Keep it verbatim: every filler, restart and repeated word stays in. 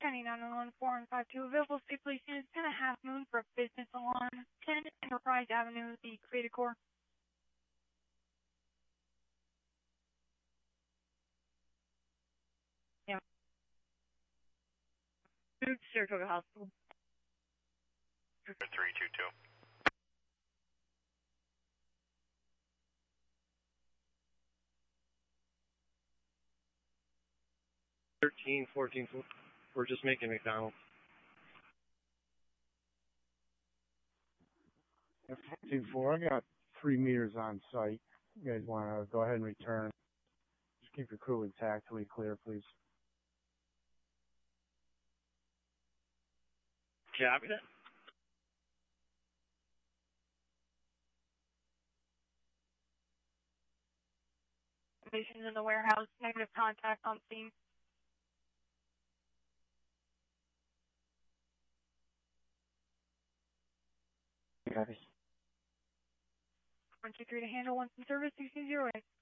County nine one one four one five two available stipulation is ten and a half moon for a business alarm. ten Enterprise Avenue, the Creative Core. Yeah. Saratoga Hospital. three two two. thirteen, fourteen, we're just making McDonald's. four two four, I got three meters on site. You guys want to go ahead and return. Just keep your crew intact till we clear, please. Copy that. Conditions in the warehouse, negative contact on scene. Copy. one two three to handle, once in service, sixteen zero eight.